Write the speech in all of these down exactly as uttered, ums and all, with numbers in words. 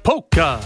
Polka.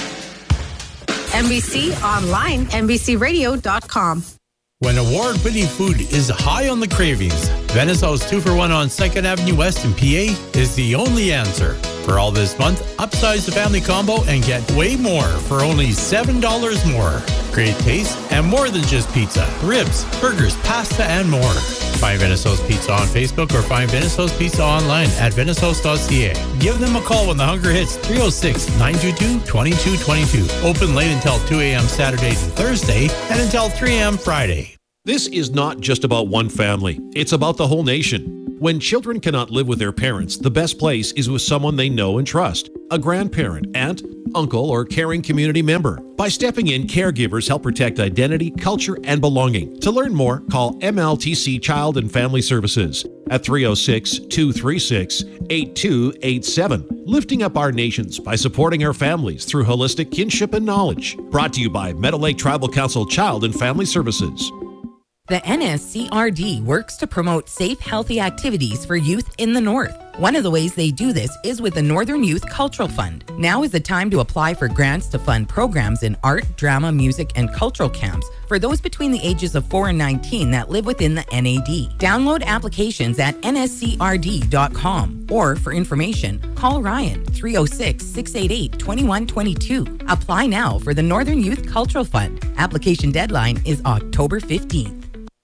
N B C online, N B C radio dot com. When award-winning food is high on the cravings, Venice House two for one on second Avenue West in P A is the only answer. For all this month, upsize the family combo and get way more for only seven dollars more. Great taste and more than just pizza, ribs, burgers, pasta, and more. Find Venice House Pizza on Facebook or find Venice House Pizza online at venice house dot c a. Give them a call when the hunger hits three oh six, nine two two, two two two two. Open late until two a.m. Saturday to Thursday and until three a.m. Friday. This is not just about one family. It's about the whole nation. When children cannot live with their parents, the best place is with someone they know and trust. A grandparent, aunt, uncle, or caring community member. By stepping in, caregivers help protect identity, culture, and belonging. To learn more, call M L T C Child and Family Services at three oh six, two three six, eight two eight seven. Lifting up our nations by supporting our families through holistic kinship and knowledge. Brought to you by Meadow Lake Tribal Council Child and Family Services. The N S C R D works to promote safe, healthy activities for youth in the North. One of the ways they do this is with the Northern Youth Cultural Fund. Now is the time to apply for grants to fund programs in art, drama, music, and cultural camps for those between the ages of four and nineteen that live within the N A D. Download applications at N S C R D dot com or for information, call Ryan three oh six, six eight eight, two one two two. Apply now for the Northern Youth Cultural Fund. Application deadline is October fifteenth.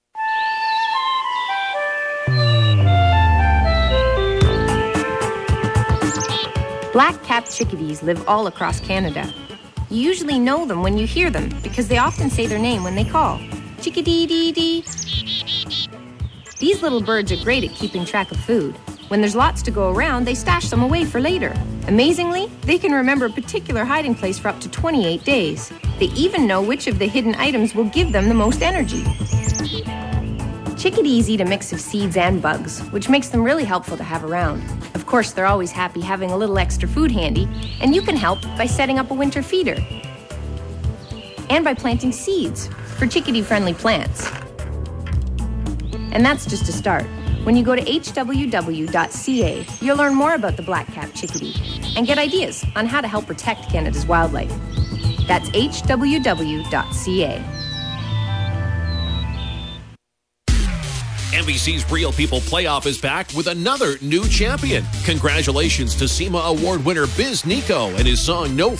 Black-capped chickadees live all across Canada. You usually know them when you hear them because they often say their name when they call. Chickadee-dee-dee. These little birds are great at keeping track of food. When there's lots to go around, they stash some away for later. Amazingly, they can remember a particular hiding place for up to twenty-eight days. They even know which of the hidden items will give them the most energy. Chickadees eat a mix of seeds and bugs, which makes them really helpful to have around. Of course, they're always happy having a little extra food handy, and you can help by setting up a winter feeder and by planting seeds for chickadee-friendly plants. And that's just a start. When you go to H W W dot C A, you'll learn more about the black-capped chickadee and get ideas on how to help protect Canada's wildlife. That's H W W dot C A. N B C's Real People Playoff is back with another new champion. Congratulations to SEMA Award winner Biz Nico and his song No